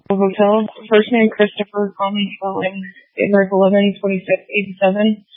Hotel. First name Christopher, call me Phone. Date of birth 11/26/87.